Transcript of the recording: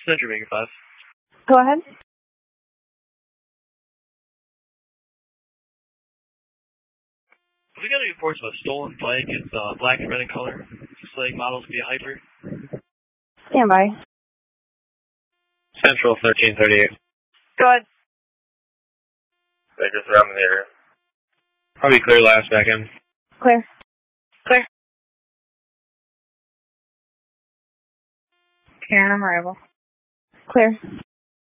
Central Maker 5. Go ahead. We got any reports of a stolen bike. It's black and red in color. Looks like models be a Hyper. Stand by. Central 1338. Go ahead. They just around the area. Probably clear last back in. Clear. Clear. Karen, I'm arrival. Clear.